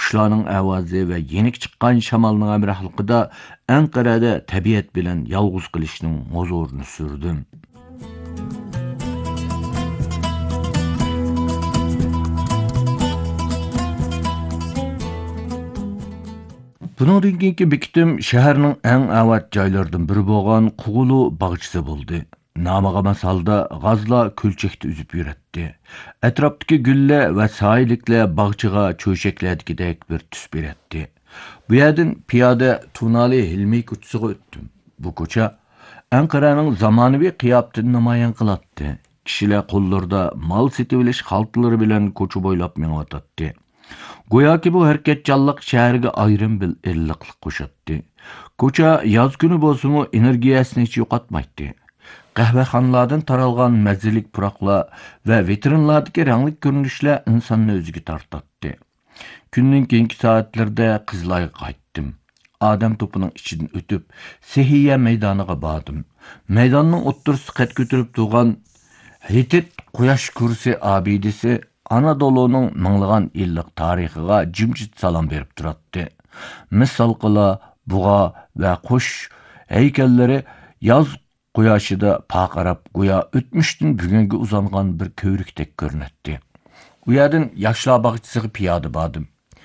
qushlarning ovozi va yenik chiqqan shamolning hamrohligida Anqarada tabiat bilan yolg'iz qilishning huzurini surdim. Buningdan keyingi bekitim shaharning eng avat joylaridan biri bo'lgan Qug'ulu bog'chisi bo'ldi. Namiga masalda g'azlar ko'lchakda uzib yuratdi. Atrofdagi gullar va soyliklar bog'chaga cho'shaklardagidek bir tus beradi. Bu yerdan piyoda Tunali Hilmiy ko'chasiga o'tdim. Bu ko'cha Anqaraning zamonaviy qiyofatini namoyon qiladi. Kishilar qo'llarida mol setib olish xaltalari bilan ko'cha bo'ylab menyotadi. Go'yoki bu harakatchanlik shaharga ayrim bir illiqlik qo'shatdi. Ko'cha yoz kuni bo'lsa-mu energiyasini hech yo'qotmaydi. Qahvaxonalardan taralgan mazzilik puroqlar va vitrinlardagi rangli ko'rinishlar insonni o'ziga tortadi. Kunning keyingi soatlarida Qizlayga qaytdim. Odam to'pining ichidan o'tib, Sehiya maydoniga bordim. Maydonning o'ttirisi qad ko'tarib turgan Hitit quyosh kursi abidasi Anadolu'nun minglagan yillik tarixiga jimjit salom berib turadi. Misol qila buğa va qush haykallari yoz quyoshida paqarab go'yo o'tmishdan bugunga uzangan bir ko'rikdek ko'rinadi. U yerdan yoshlar bog'chasiga piyoda bordim.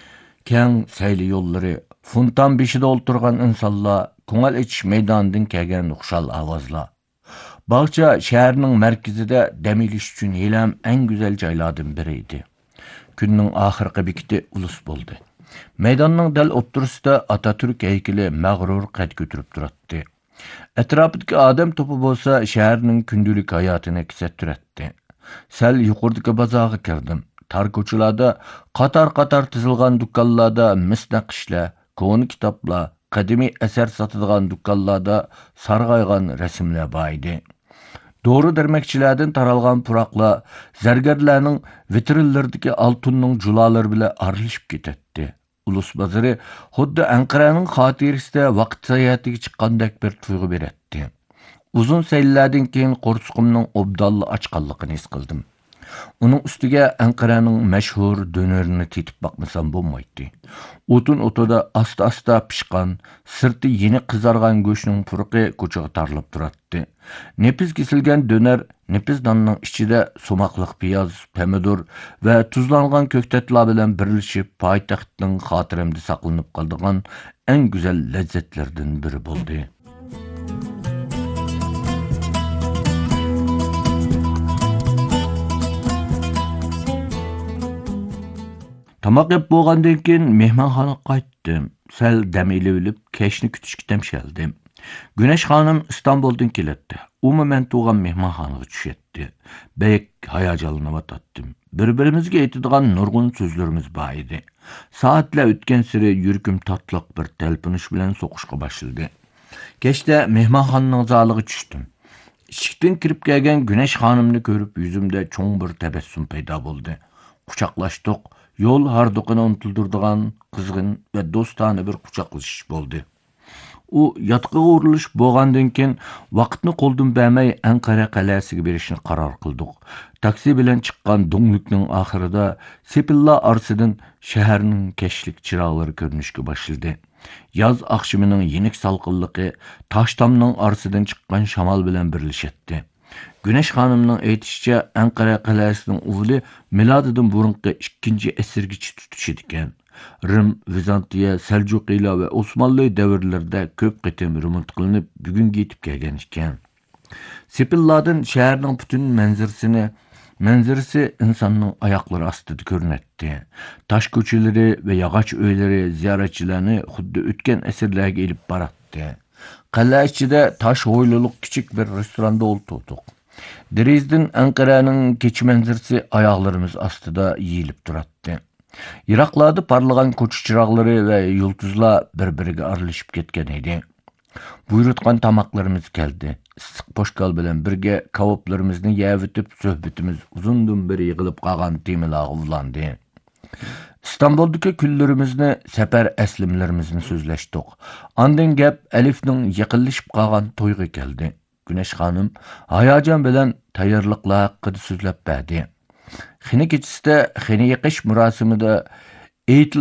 Keng sayli yo'llari, fontan beshida o'ltirgan insonlar, ko'ngil ichish maydonidan kelgan xushal ovozlar. Bog'cha shaharning markazida dam olish uchun ham eng go'zal joylardan biri edi. Kunning oxirgi bekiti ulus bo'ldi. Maydonning dal o'ttirisida Atatürk haykali mag'rur qad ko'tarib turadi. Atrofidagi odam to'pi bo'lsa shaharning kundalik hayotini kuzattiradi. Sal yuqoridagi bozorga kirdim. Tar ko'chalarda qator-qator tizilgan do'konlarda misnaqishlar, ko'ni kitoblar, qadimiy asar sotadigan do'konlarda sarg'aygan rasmlar bor edi. Doğru dermekçilerden taralgan purakla zargarlarning vitrinlaridagi oltinning julaları bile aralashib ketadi. Ulus bozori xuddi Anqaraning xotirasida vaqt sayohatiga chiqqandek bir tuyg'u beradi. Uzun sayillardan keyin qo'rsqimning obdalli ochqanligini his qildim. Uning ustiga Anqaraning mashhur dönerini tetib bakmasam bo'lmaydi. O'tin o'tida asta-asta pishqan, sirti yeni qizargan go'shtning puruqi ko'chaga tarilib turadi. Nefis kesilgan döner, nefis nonning ichida sumoqliq piyoz, pomidor va tuzlangan ko'ktatlar bilan birlashib poytaxtning xotiramda saqlanib qolgan eng go'zal lazzatlardan biri bo'ldi. Tamaq yeb bo'lgandan keyin mehmonxonaga qaytdim. Sal dam olib, kechni kutishga tamshaldim. Güneş Hanım İstanbul'dan keladi. Umuman tug'an mehmonxonaga tushadi. Bek hayajonlanib Bir-birimizga aytadigan nurg'un so'zlarimiz bor edi. Soatlar o'tgan sari yuragim tatliq bir talpinish bilan so'qishga boshladi. Kechda mehmonxonaning zaliga tushdim. Eshikdan kirib kelgan Güneş Hanımni ko'rib yuzimda cho'ng bir tabassum paydo bo'ldi. Quchoqlashdik. Yol harduqini unutildirdigan qizg'in va do'stona bir quchoqlashish bo'ldi. U yotqiga urilish bo'lgandan keyin vaqtni qo'ldan bermay Anqara qal'asiga berishni qaror qildik. Taksi bilan chiqqan do'nglikning oxirida sepillar orasidan shaharning kashlik chiroqlari ko'rinishga boshladi. Yoz oqshimining yenik salqinligi toshtomning orasidan chiqqan shamol bilan birlashadi. Güneş Hanım'ның aytishicha Anqara qal'asining uvuli milodidan burungi 2-asrgacha tutishi ekan. Rim, Vizantiya, Seljuqiylar va Osmonli davrlarida ko'p qitim remont qilinib, bugunga yetib kelgan ekan. Sepillardan shaharning butun manzarasi insonning oyoqlari ostida ko'rinadi. Tosh ko'chalari va yog'och uylari ziyoratchilarni xuddi o'tgan asrlarga elib boradi. Qala ichida tosh hovliliq kichik bir restoranda o'tirdik. Derizdan Anqaraning kecha manzarasi oyoqlarimiz ostida yeyilib turadi. Yiroqlarda parlagan ko'cha chiroqlari va yulduzlar bir-biriga aralashib ketgan edi. Buyurtgan tamoqlarimiz keldi. Issiq poshkal bilan birga kavoblarimizni yeb o'tib, suhbatimiz uzundan beri yig'ilib qolgan temalarga ulandi. İstanbul'daki kunlarimizni, safar aslimlarimizni so'zlashdik. Ondan gap Alifning yiqilishib qolgan to'yga keldi. Güneş Hanım hayajon bilan tayyorliqlar haqida so'zlab berdi. Xini kechasida xini yiqish marosimida